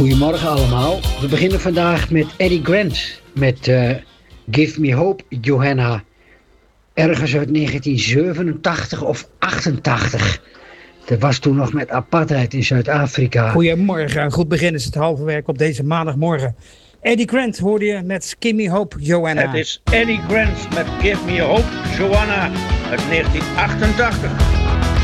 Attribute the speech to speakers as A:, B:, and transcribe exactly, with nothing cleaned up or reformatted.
A: Goedemorgen allemaal. We beginnen vandaag met Eddie Grant met uh, Give Me Hope, Johanna. Ergens uit negentien zevenentachtig of achtentachtig. Dat was toen nog met apartheid in Zuid-Afrika.
B: Goedemorgen, een goed begin is het halve werk op deze maandagmorgen. Eddie Grant hoorde je met Give Me Hope, Johanna.
C: Het is Eddie Grant met Give Me Hope, Johanna uit negentien achtentachtig.